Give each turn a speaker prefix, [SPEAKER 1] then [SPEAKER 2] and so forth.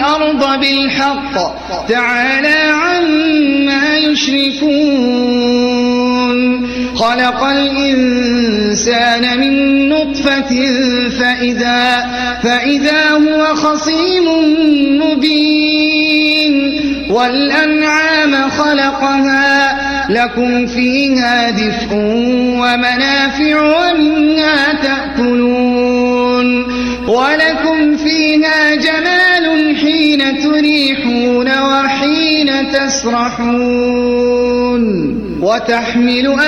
[SPEAKER 1] الأرض بالحق تعالى عما يشركون خلق الإنسان من نطفة فإذا هو خصيم مبين والأنعام خلقها لكم فيها دفء ومنافع ومنها تأكلون ولكم فيها جمال حين تريحون وحين تسرحون وتحمل